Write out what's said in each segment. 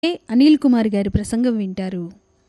అనిల్ కుమార్ గారి ప్రసంగం వింటారు.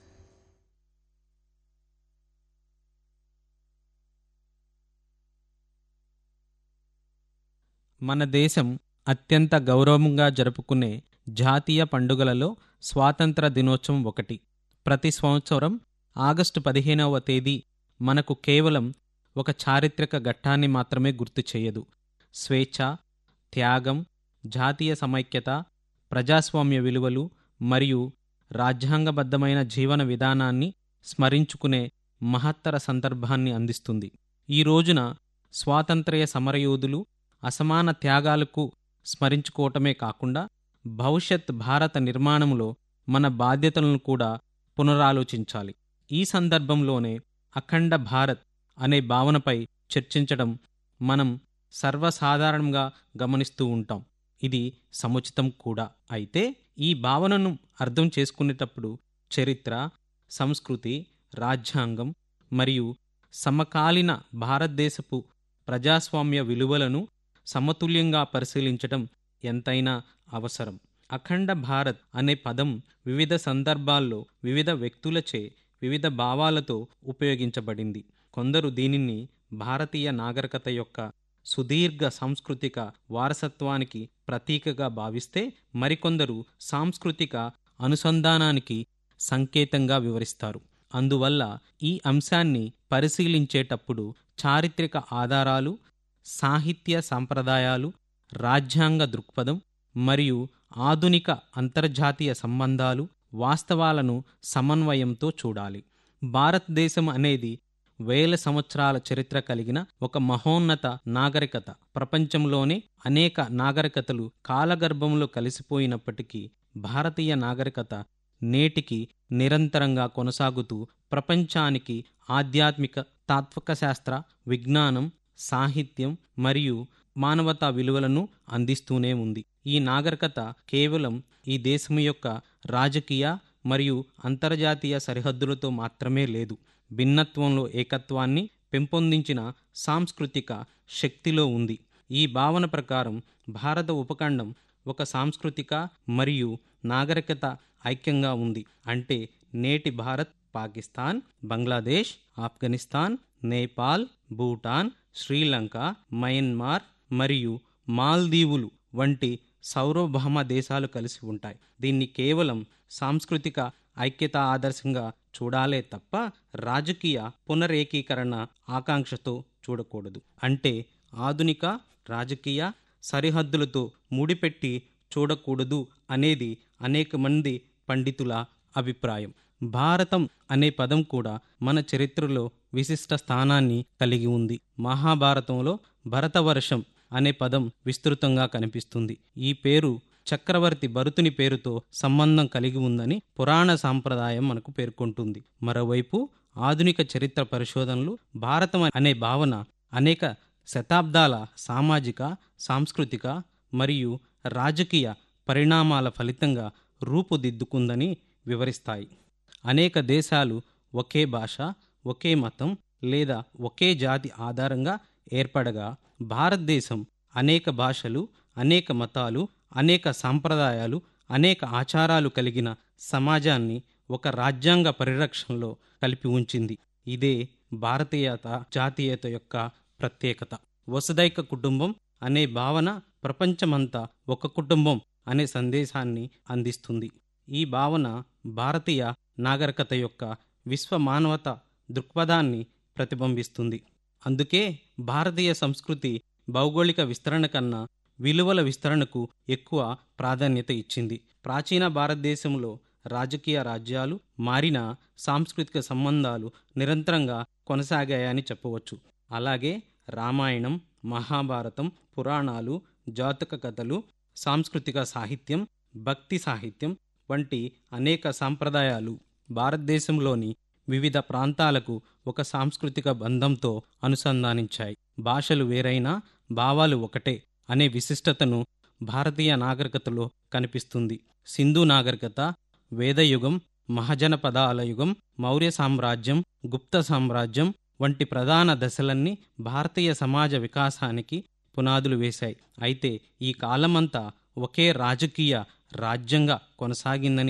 మన దేశం అత్యంత గౌరవంగా జరుపుకునే జాతీయ పండుగలలో స్వాతంత్ర దినోత్సవం ఒకటి. ప్రతి సంవత్సరం ఆగస్టు 15వ తేదీ మనకు కేవలం ఒక చారిత్రక ఘట్టాన్ని మాత్రమే గుర్తు చేయదు. స్వేచ్ఛ, త్యాగం, జాతీయ సమైక్యత, ప్రజాస్వామ్య విలువలు మరియు రాజ్యాంగబద్ధమైన జీవన విధానాన్ని స్మరించుకునే మహత్తర సందర్భాన్ని అందిస్తుంది. ఈ రోజున స్వాతంత్ర్య సమరయోధులు అసమాన త్యాగాలకు స్మరించుకోవటమే కాకుండా భవిష్యత్ భారత నిర్మాణంలో మన బాధ్యతలను కూడా పునరాలోచించాలి. ఈ సందర్భంలోనే అఖండ భారత్ అనే భావనపై చర్చించడం మనం సర్వసాధారణంగా గమనిస్తూ ఉంటాం. ఇది సముచితం కూడా. అయితే ఈ భావనను అర్థం చేసుకునేటప్పుడు చరిత్ర, సంస్కృతి, రాజ్యాంగం మరియు సమకాలీన భారతదేశపు ప్రజాస్వామ్య విలువలను సమతుల్యంగా పరిశీలించడం ఎంతైనా అవసరం. అఖండ భారత్ అనే పదం వివిధ సందర్భాల్లో వివిధ వ్యక్తులచే వివిధ భావాలతో ఉపయోగించబడింది. కొందరు దీనిని భారతీయ నాగరికత యొక్క సుదీర్ఘ సాంస్కృతిక వారసత్వానికి ప్రతీకగా భావిస్తే, మరికొందరు సాంస్కృతిక అనుసంధానానికి సంకేతంగా వివరిస్తారు. అందువల్ల ఈ అంశాన్ని పరిశీలించేటప్పుడు చారిత్రక ఆధారాలు, సాహిత్య సంప్రదాయాలు, రాజ్యాంగ దృక్పథం మరియు ఆధునిక అంతర్జాతీయ సంబంధాలు, వాస్తవాలను సమన్వయంతో చూడాలి. భారతదేశం అనేది వేల సంవత్సరాల చరిత్ర కలిగిన ఒక మహోన్నత నాగరికత. ప్రపంచంలోనే అనేక నాగరికతలు కాలగర్భంలో కలిసిపోయినప్పటికీ భారతీయ నాగరికత నేటికి నిరంతరంగా కొనసాగుతూ ప్రపంచానికి ఆధ్యాత్మిక, తాత్వికశాస్త్ర, విజ్ఞానం, సాహిత్యం మరియు మానవతా విలువలను అందిస్తూనే ఉంది. ఈ నాగరికత కేవలం ఈ దేశం యొక్క రాజకీయ మరియు అంతర్జాతీయ సరిహద్దులతో మాత్రమే లేదు. భిన్నత్వంలో ఏకత్వాన్ని పెంపొందించిన సాంస్కృతిక శక్తిలో ఉంది. ఈ భావన ప్రకారం భారత ఉపఖండం ఒక సాంస్కృతిక మరియు నాగరికత ఐక్యంగా ఉంది. అంటే నేటి భారత్, పాకిస్తాన్, బంగ్లాదేశ్, ఆఫ్ఘనిస్తాన్, నేపాల్, భూటాన్, శ్రీలంక, మయన్మార్ మరియు మాల్దీవులు వంటి సార్వభౌమ దేశాలు కలిసి ఉంటాయి. దీన్ని కేవలం సాంస్కృతిక ఐక్యత ఆదర్శంగా చూడాలే తప్ప రాజకీయ పునరేకీకరణ ఆకాంక్షతో చూడకూడదు. అంటే ఆధునిక రాజకీయ సరిహద్దులతో ముడిపెట్టి చూడకూడదు అనేది అనేక మంది పండితుల అభిప్రాయం. భారతం అనే పదం కూడా మన చరిత్రలో విశిష్ట స్థానాన్ని కలిగి ఉంది. మహాభారతంలో భరతవర్షం అనే పదం విస్తృతంగా కనిపిస్తుంది. ఈ పేరు చక్రవర్తి భరతుని పేరుతో సంబంధం కలిగి ఉందని పురాణ సాంప్రదాయం మనకు పేర్కొంటుంది. మరోవైపు ఆధునిక చరిత్ర పరిశోధనలు భారతం అనే భావన అనేక శతాబ్దాల సామాజిక, సాంస్కృతిక మరియు రాజకీయ పరిణామాల ఫలితంగా రూపుదిద్దుకుందని వివరిస్తాయి. అనేక దేశాలు ఒకే భాష, ఒకే మతం లేదా ఒకే జాతి ఆధారంగా ఏర్పడగా, భారతదేశం అనేక భాషలు, అనేక మతాలు, అనేక సాంప్రదాయాలు, అనేక ఆచారాలు కలిగిన సమాజాన్ని ఒక రాజ్యాంగ పరిరక్షణలో కలిపి ఉంచింది. ఇదే భారతీయత, జాతీయత యొక్క ప్రత్యేకత. వసుదైక కుటుంబం అనే భావన ప్రపంచమంతా ఒక కుటుంబం అనే సందేశాన్ని అందిస్తుంది. ఈ భావన భారతీయ నాగరికత యొక్క విశ్వ మానవత దృక్పథాన్ని ప్రతిబింబిస్తుంది. అందుకే భారతీయ సంస్కృతి భౌగోళిక విస్తరణ కన్నా విలువల విస్తరణకు ఎక్కువ ప్రాధాన్యత ఇచ్చింది. ప్రాచీన భారతదేశంలో రాజకీయ రాజ్యాలు మారిన సాంస్కృతిక సంబంధాలు నిరంతరంగా కొనసాగాయని చెప్పవచ్చు. అలాగే రామాయణం, మహాభారతం, పురాణాలు, జాతక కథలు, సాంస్కృతిక సాహిత్యం, భక్తి సాహిత్యం వంటి అనేక సాంప్రదాయాలు భారతదేశంలోని వివిధ ప్రాంతాలకు ఒక సాంస్కృతిక బంధంతో అనుసంధానించాయి. భాషలు వేరైనా భావాలు ఒకటే అనే విశిష్టతను భారతీయ నాగరికతలో కనిపిస్తుంది. సింధు నాగరికత, వేదయుగం, మహాజనపదాల యుగం, మౌర్య సామ్రాజ్యం, గుప్త సామ్రాజ్యం వంటి ప్రధాన దశలన్నీ భారతీయ సమాజ వికాసానికి పునాదులు వేశాయి. అయితే ఈ కాలమంతా ఒకే రాజకీయ రాజ్యంగా కొనసాగిందని